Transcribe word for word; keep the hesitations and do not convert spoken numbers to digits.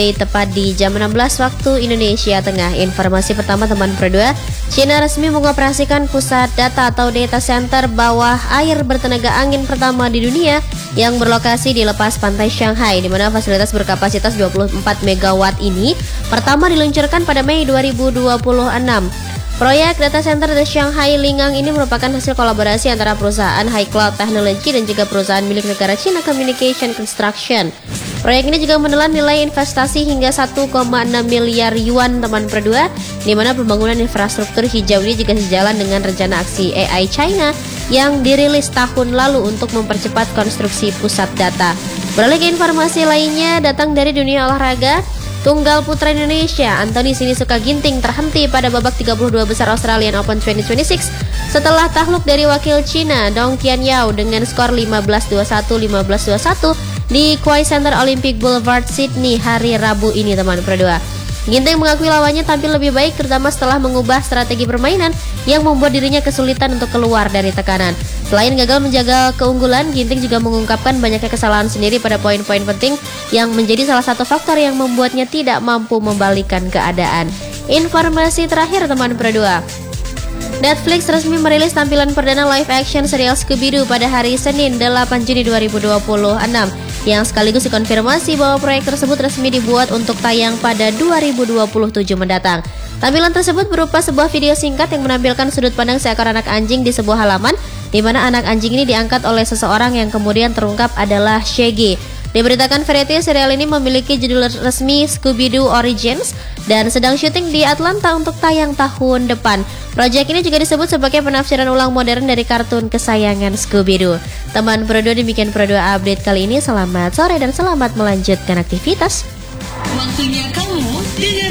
tepat di jam enam belas waktu Indonesia Tengah. Informasi pertama teman berdua, China resmi mengoperasikan pusat data atau data center bawah air bertenaga angin pertama di dunia yang berlokasi di lepas pantai Shanghai, di mana fasilitas berkapasitas dua puluh empat megawatt ini pertama diluncurkan pada Mei dua ribu dua puluh enam. Proyek data center di Shanghai Lingang ini merupakan hasil kolaborasi antara perusahaan High Cloud Technology dan juga perusahaan milik negara China Communication Construction. Proyek ini juga menelan nilai investasi hingga satu koma enam miliar yuan teman berdua, di mana pembangunan infrastruktur hijau ini juga sejalan dengan rencana aksi A I China yang dirilis tahun lalu untuk mempercepat konstruksi pusat data. Beralih ke informasi lainnya datang dari dunia olahraga. Tunggal putra Indonesia Anthony Sinisuka Ginting terhenti pada babak tiga puluh dua besar Australian Open dua ribu dua puluh enam setelah takluk dari wakil Cina Dong Tianyao dengan skor lima belas dua puluh satu lima belas dua puluh satu di Quay Center Olympic Boulevard Sydney hari Rabu ini teman berdua. Ginting mengakui lawannya tampil lebih baik terutama setelah mengubah strategi permainan yang membuat dirinya kesulitan untuk keluar dari tekanan. Selain gagal menjaga keunggulan, Ginting juga mengungkapkan banyaknya kesalahan sendiri pada poin-poin penting yang menjadi salah satu faktor yang membuatnya tidak mampu membalikkan keadaan. Informasi terakhir teman berdua, Netflix resmi merilis tampilan perdana live action serial Scooby-Doo pada hari Senin delapan Juni dua ribu dua puluh enam yang sekaligus dikonfirmasi bahwa proyek tersebut resmi dibuat untuk tayang pada dua ribu dua puluh tujuh mendatang. Tampilan tersebut berupa sebuah video singkat yang menampilkan sudut pandang seekor anak anjing di sebuah halaman, di mana anak anjing ini diangkat oleh seseorang yang kemudian terungkap adalah Shaggy. Diberitakan Variety, serial ini memiliki judul resmi Scooby-Doo Origins dan sedang syuting di Atlanta untuk tayang tahun depan. Proyek ini juga disebut sebagai penafsiran ulang modern dari kartun kesayangan Scooby-Doo. Teman Pro dua, demikian Pro dua update kali ini. Selamat sore dan selamat melanjutkan aktivitas. Waktunya kamu dengar